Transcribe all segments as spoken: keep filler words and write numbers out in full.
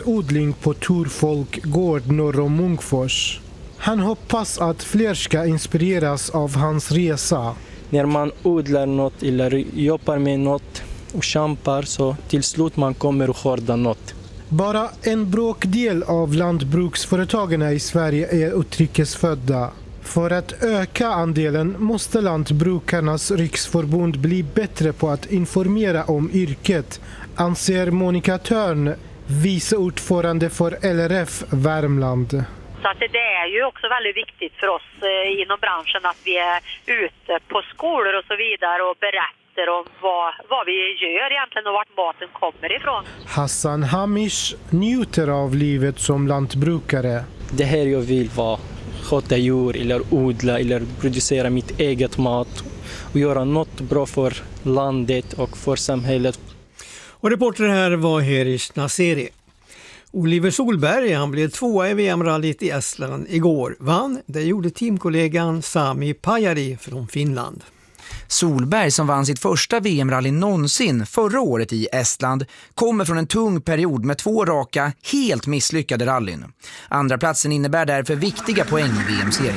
gräsodling på Torfolk gård norr om Munkfors. Han hoppas att fler ska inspireras av hans resa. När man odlar något eller jobbar med något och kämpar så till slut man kommer att skörda något. Bara en bråkdel av lantbruksföretagen i Sverige är utrikesfödda. För att öka andelen måste Lantbrukarnas riksförbund bli bättre på att informera om yrket, anser Monica Törn, vice ordförande för L R F Värmland. Så att det är ju också väldigt viktigt för oss inom branschen att vi är ute på skolor och så vidare och berättar om vad, vad vi gör egentligen och vart maten kommer ifrån. Hassan Hamish njuter av livet som lantbrukare. Det här jag vill vara. Sköta djur eller odla eller producera mitt eget mat och göra något bra för landet och för samhället. Och reporter här var Herish Naseri. Oliver Solberg, han blev tvåa i V M-rallyt i Estland igår. Vann, det gjorde teamkollegan Sami Pajari från Finland. Solberg, som vann sitt första V M-rally någonsin förra året i Estland, kommer från en tung period med två raka, helt misslyckade rallyn. Andra platsen innebär därför viktiga poäng i V M-serien.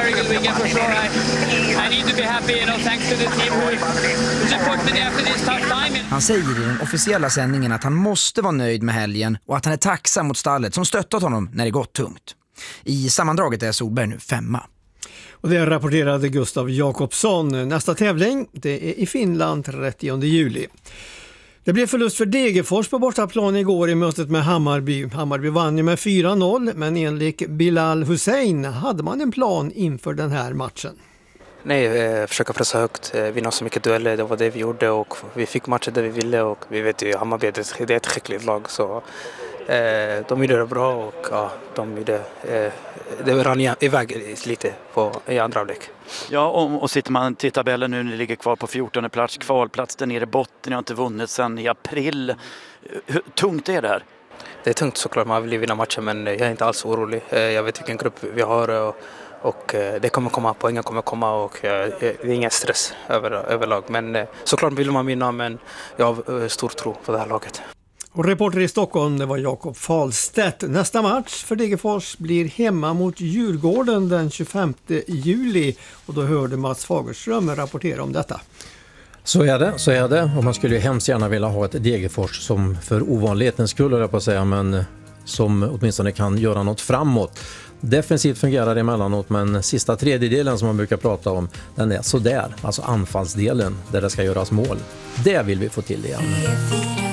Han säger i den officiella sändningen att han måste vara nöjd med helgen och att han är tacksam mot stallet som stöttat honom när det gått tungt. I sammandraget är Solberg nu femma. Och det rapporterade Gustav Jakobsson. Nästa tävling, det är i Finland trettionde juli. Det blev förlust för Degerfors på bortaplan igår i mötet med Hammarby. Hammarby vann ju med fyra noll, men enligt Bilal Hussein hade man en plan inför den här matchen. Nej, eh, försöka pressa högt, eh, vinna så mycket dueller, det var det vi gjorde och vi fick matcher där vi ville och vi vet ju Hammarby det är ett skickligt lag så eh, de gjorde det bra och ja, de gjorde eh, det rann iväg lite på, i andra halvlek. Ja, och, och sitter man till tabellen nu, ni ligger kvar på fjortonde plats, kvalplats där nere i botten, ni har inte vunnit sedan i april. Hur tungt är det här? Det är tungt såklart, man vill vinna matchen men jag är inte alls orolig. Eh, jag vet vilken grupp vi har och Och det kommer komma, poängen kommer komma och det är ingen stress över, överlag. Men såklart vill man vinna, men jag har stor tro på det här laget. Och reporter i Stockholm, det var Jakob Falstedt. Nästa match för Degerfors blir hemma mot Djurgården den tjugofemte juli. Och då hörde Mats Fagerström rapportera om detta. Så är det, så är det. Och man skulle ju hemskt gärna vilja ha ett Degerfors som för ovanlighetens skull, jag på att säga, men som åtminstone kan göra något framåt. Defensivt fungerar det emellanåt, men sista tredjedelen som man brukar prata om, den är sådär. Alltså anfallsdelen där det ska göras mål. Det vill vi få till igen.